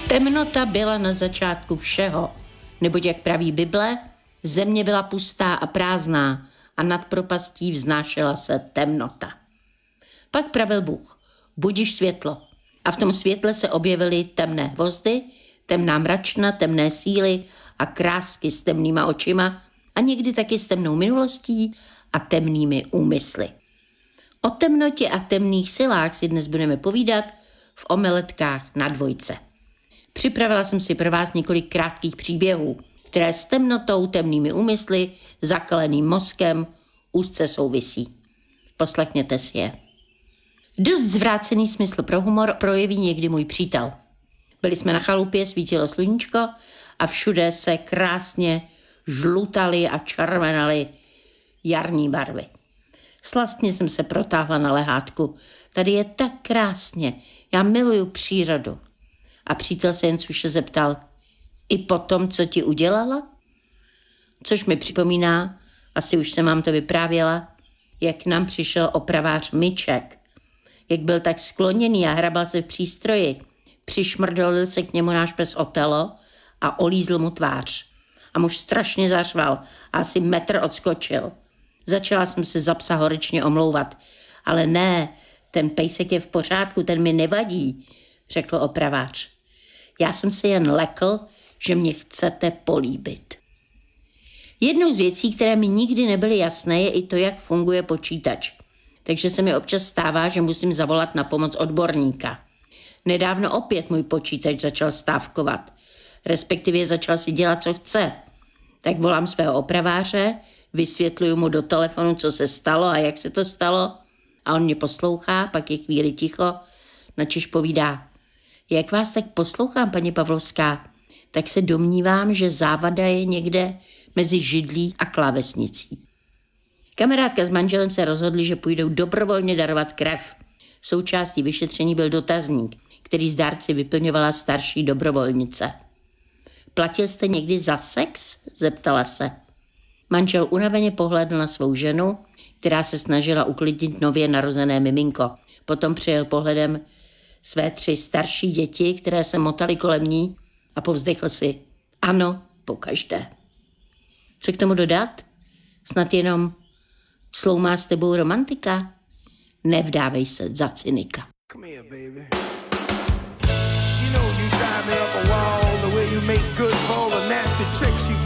Temnota byla na začátku všeho, neboť jak praví Bible, země byla pustá a prázdná a nad propastí vznášela se temnota. Pak pravil Bůh, budiš světlo. A v tom světle se objevily temné hvozdy, temná mračna, temné síly a krásky s temnýma očima a někdy taky s temnou minulostí a temnými úmysly. O temnotě a temných silách si dnes budeme povídat v Omeletkách na dvojce. Připravila jsem si pro vás několik krátkých příběhů, které s temnotou, temnými úmysly, zakaleným mozkem úzce souvisí. Poslechněte si je. Dost zvrácený smysl pro humor projeví někdy můj přítel. Byli jsme na chalupě, svítilo sluníčko a všude se krásně žlutaly a červenaly jarní barvy. Slastně jsem se protáhla na lehátku. Tady je tak krásně, já miluju přírodu. A přítel se jen suše zeptal, i po tom, co ti udělala? Což mi připomíná, asi už jsem vám to vyprávěla, jak k nám přišel opravář Miček. Jak byl tak skloněný a hrabal se v přístroji, přišmrdolil se k němu náš pes Otelo a olízl mu tvář. A muž strašně zařval a asi metr odskočil. Začala jsem se za psa horečně omlouvat. Ale ne, ten pejsek je v pořádku, ten mi nevadí, řekl opravář. Já jsem se jen lekl, že mě chcete políbit. Jednou z věcí, které mi nikdy nebyly jasné, je i to, jak funguje počítač. Takže se mi občas stává, že musím zavolat na pomoc odborníka. Nedávno opět můj počítač začal stávkovat. Respektive začal si dělat, co chce. Tak volám svého opraváře, vysvětluju mu do telefonu, co se stalo a jak se to stalo. A on mě poslouchá, pak je chvíli ticho, načež povídá. Jak vás tak poslouchám, paní Pavlovská, tak se domnívám, že závada je někde mezi židlí a klávesnicí. Kamarádka s manželem se rozhodli, že půjdou dobrovolně darovat krev. Součástí vyšetření byl dotazník, který z dárci vyplňovala starší dobrovolnice. Platil jste někdy za sex? Zeptala se. Manžel unaveně pohlédl na svou ženu, která se snažila uklidnit nově narozené miminko. Potom přijel pohledem své 3 starší děti, které se motaly kolem ní a povzdechl si. Ano, pokaždé. Co k tomu dodat? Snad jenom clou má s tebou romantika? Nevdávej se za cynika. Come here, baby. You know you drive me up a wall the way you make good for all the nasty tricks you